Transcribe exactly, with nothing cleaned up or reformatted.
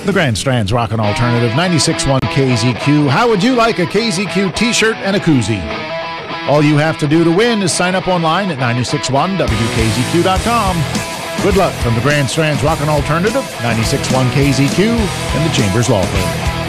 The Grand Strand's Rockin' Alternative, ninety-six point one K Z Q. How would you like a K Z Q t-shirt and a koozie? All you have to do to win is sign up online at nine six one W K Z Q dot com. Good luck from the Grand Strand's Rockin' Alternative, ninety-six point one K Z Q, and the Chambers Law Firm.